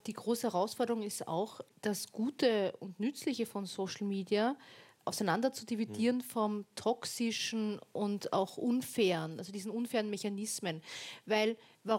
Die große Herausforderung ist auch, das Gute und Nützliche von Social Media auseinander zu Mhm. dividieren vom Toxischen und auch Unfairen, also diesen unfairen Mechanismen. Weil